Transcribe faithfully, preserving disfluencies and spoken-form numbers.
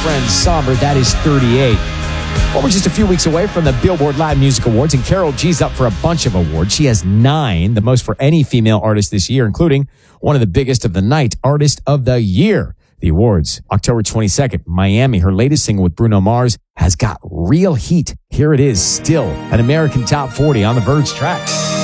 Girlfriend Somber, that is thirty-eight. Well, we're just a few weeks away from the Billboard Latin Music Awards, and Karol G's up for a bunch of awards. She has nine, the most for any female artist this year, including one of the biggest of the night, Artist of the Year. The awards, October twenty-second, Miami. Her latest single with Bruno Mars has got real heat. Here it is, still an American Top forty on the Verge track.